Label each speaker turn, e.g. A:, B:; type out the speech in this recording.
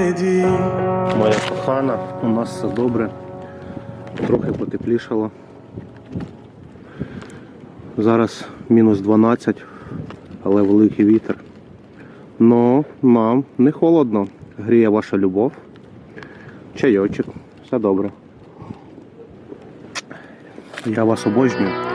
A: Моя кохана, у нас все добре. Трохи потеплішало. Зараз мінус 12, але великий вітер. Но нам не холодно. Гріє ваша любов. Чайочок. Все добре. Я вас обожнюю.